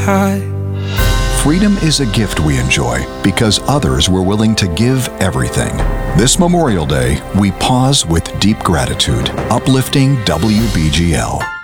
high. Freedom is a gift we enjoy because others were willing to give everything. This Memorial Day, we pause with deep gratitude, uplifting WBGL.